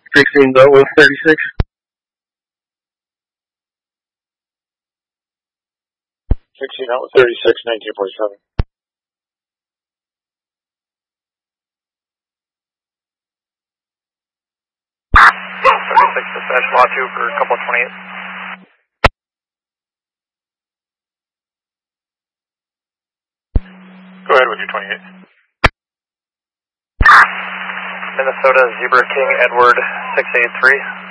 16 Delta 36. 16 Delta 36, 1947. Dispatch Law 2 for a couple of 28. Go ahead with your 28. Minnesota Zebra King Edward 683.